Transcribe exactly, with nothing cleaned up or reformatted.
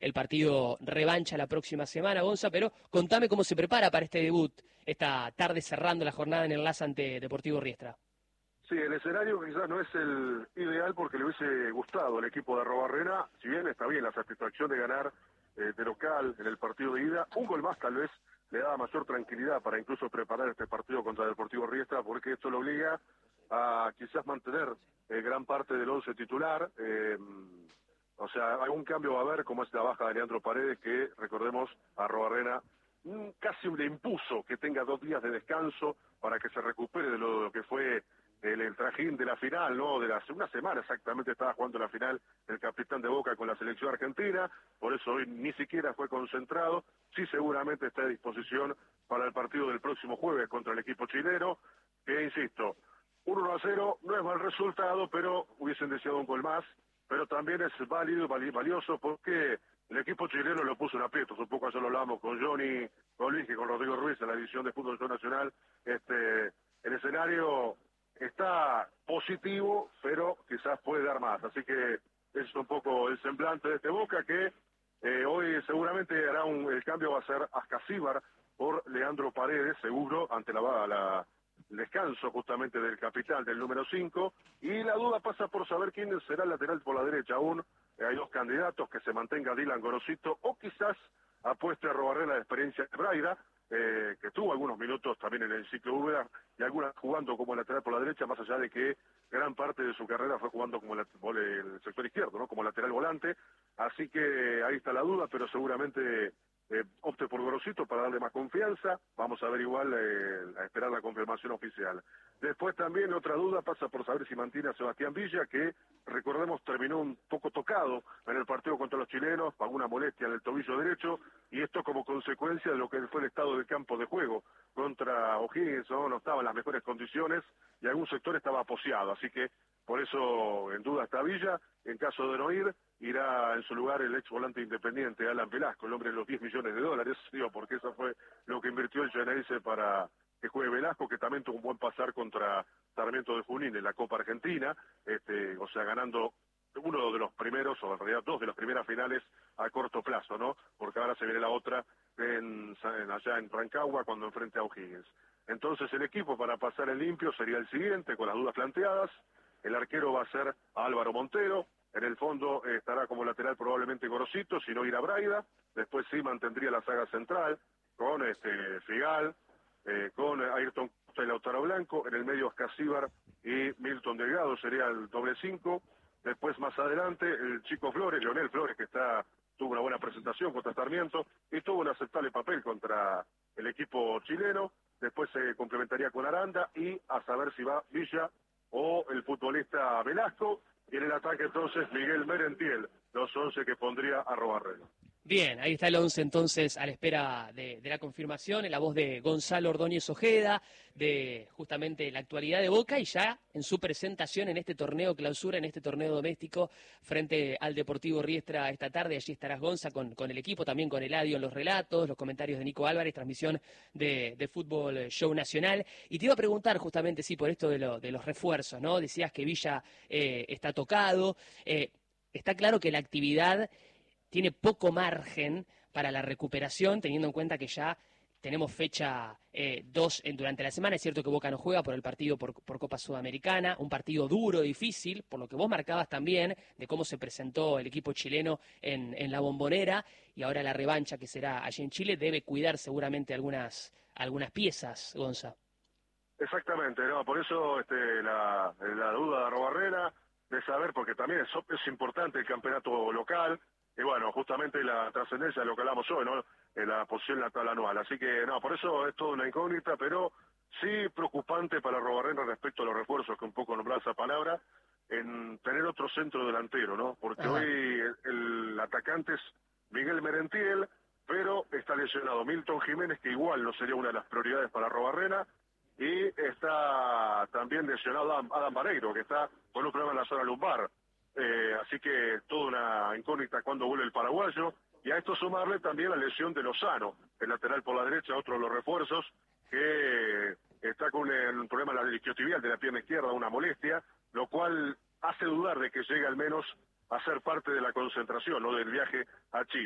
el partido revancha la próxima semana, Gonza, pero contame cómo se prepara para este debut, esta tarde cerrando la jornada en el L A S ante Deportivo Riestra. Sí, el escenario quizás no es el ideal porque le hubiese gustado al equipo de Arrobarrena, si bien está bien la satisfacción de ganar eh, de local en el partido de ida, un gol más tal vez le da mayor tranquilidad para incluso preparar este partido contra Deportivo Riestra, porque esto lo obliga a quizás mantener eh, gran parte del once titular. Eh, o sea, algún cambio va a haber, como es la baja de Leandro Paredes, que recordemos a Arrobarrena mm, casi le impuso que tenga dos días de descanso para que se recupere de lo, lo que fue el, el trajín de la final, ¿no? De la, una semana exactamente estaba jugando la final el capitán de Boca con la selección argentina, por eso hoy ni siquiera fue concentrado. Sí, seguramente está a disposición para el partido del próximo jueves contra el equipo chileno, que insisto, un uno a cero no es mal resultado, pero hubiesen deseado un gol más, pero también es válido, valioso, porque el equipo chileno lo puso en aprietos. Un poco ayer lo hablamos con Johnny, con Luis y con Rodrigo Ruiz en la edición de Fútbol Show Nacional. Este, el escenario está positivo, pero quizás puede dar más. Así que ese es un poco el semblante de este Boca, que eh, hoy seguramente hará un, el cambio va a ser Ascasíbar por Leandro Paredes, seguro, ante la, la el descanso justamente del capitán, del número cinco, y la duda pasa por saber quién será el lateral por la derecha. Aún eh, hay dos candidatos, que se mantenga Dylan Gorosito, o quizás apueste a Arrobarrena la experiencia de Braida, eh, que tuvo algunos minutos también en el ciclo Úbeda, y algunas jugando como lateral por la derecha, más allá de que gran parte de su carrera fue jugando como el sector izquierdo, ¿no? Como lateral volante. Así que ahí está la duda, pero seguramente Eh, opte por Gorosito para darle más confianza. Vamos a ver igual, eh, a esperar la confirmación oficial. Después también otra duda pasa por saber si mantiene a Sebastián Villa, que recordemos terminó un poco tocado en el partido contra los chilenos, pagó una molestia en el tobillo derecho, y esto como consecuencia de lo que fue el estado del campo de juego contra O'Higgins, ¿no? No estaba en las mejores condiciones y algún sector estaba aposeado, así que por eso en duda está Villa. En caso de no ir, irá en su lugar el ex volante independiente Alan Velasco, el hombre de los diez millones de dólares, digo, porque eso fue lo que invirtió el Geneise para que juegue Velasco, que también tuvo un buen pasar contra Sarmiento de Junín en la Copa Argentina, este, o sea, ganando uno de los primeros, o en realidad dos de las primeras finales a corto plazo, ¿no? Porque ahora se viene la otra en, en, allá en Rancagua cuando enfrente a O'Higgins. Entonces el equipo para pasar en limpio sería el siguiente, con las dudas planteadas. El arquero va a ser Álvaro Montero. En el fondo eh, estará como lateral probablemente Gorosito, si no irá Braida. Después sí mantendría la saga central con este Figal, eh, con Ayrton Costa y Lautaro Blanco. En el medio Ascasíbar y Milton Delgado sería el doble cinco. Después más adelante el chico Flores, Leonel Flores, que está tuvo una buena presentación contra Sarmiento y tuvo un aceptable papel contra el equipo chileno. Después se complementaría con Aranda y a saber si va Villa o el futbolista Velasco, y en el ataque entonces Miguel Merentiel, los once que pondría Arrobarrena. Bien, ahí está el once entonces a la espera de, de la confirmación, en la voz de Gonzalo Ordóñez Ojeda, de justamente la actualidad de Boca, y ya en su presentación en este torneo clausura, en este torneo doméstico, frente al Deportivo Riestra esta tarde. Allí estarás, Gonza, con, con el equipo, también con Eladio en los relatos, los comentarios de Nico Álvarez, transmisión de, de Fútbol Show Nacional. Y te iba a preguntar justamente, sí, por esto de, lo, de los refuerzos, ¿no? Decías que Villa eh, está tocado, eh, está claro que la actividad tiene poco margen para la recuperación, teniendo en cuenta que ya tenemos fecha eh, dos en, durante la semana. Es cierto que Boca no juega por el partido por, por Copa Sudamericana, un partido duro, difícil, por lo que vos marcabas también de cómo se presentó el equipo chileno en, en la Bombonera, y ahora la revancha que será allí en Chile debe cuidar seguramente algunas, algunas piezas, Gonza. Exactamente, no, por eso este, la, la duda de Arrobarrena, de saber, porque también es, es importante el campeonato local, y bueno, justamente la trascendencia de lo que hablamos hoy, ¿no? En la posición en la tabla anual. Así que, no, por eso es toda una incógnita, pero sí preocupante para Arrobarrena respecto a los refuerzos, que un poco nombraba esa palabra, en tener otro centro delantero, ¿no? Porque Ajá. hoy el, el atacante es Miguel Merentiel, pero está lesionado Milton Jiménez, que igual no sería una de las prioridades para Arrobarrena, y está también lesionado Adam, Adam Vareiro, que está con un problema en la zona lumbar. Eh, así que toda una incógnita cuando vuelve el paraguayo, y a esto sumarle también la lesión de Lozano, el lateral por la derecha, otro de los refuerzos, que está con un problema en la isquiotibial de la pierna izquierda, una molestia, lo cual hace dudar de que llegue al menos a ser parte de la concentración, ¿no? Del viaje a Chile.